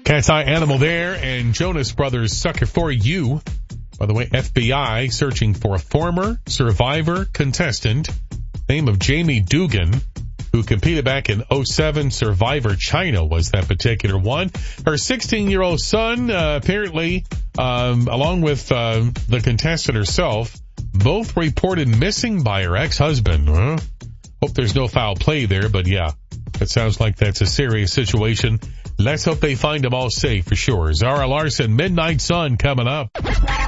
Cat's eye animal there, and Jonas Brothers Sucker For You. By the way, FBI searching for a former Survivor contestant, name of Jamie Dugan, who competed back in 2007. Survivor China was that particular one. Her 16-year-old son, apparently, along with the contestant herself, both reported missing by her ex-husband. Hope there's no foul play there, but yeah, it sounds like that's a serious situation. Let's hope they find them all safe for sure. Zara Larson, Midnight Sun coming up.